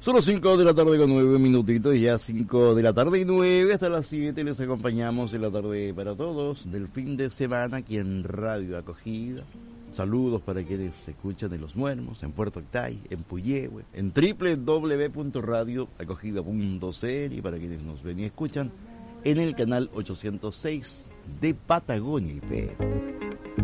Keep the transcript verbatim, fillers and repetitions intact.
Son las cinco de la tarde con nueve minutitos, ya cinco de la tarde y nueve hasta las siete les acompañamos en la tarde para todos del fin de semana aquí en Radio Acogida. Saludos para quienes se escuchan en Los Muermos, en Puerto Octay, en Puyehue, en doble u doble u doble u punto radio acogida punto c l y para quienes nos ven y escuchan en el canal ochocientos seis de Patagonia I P.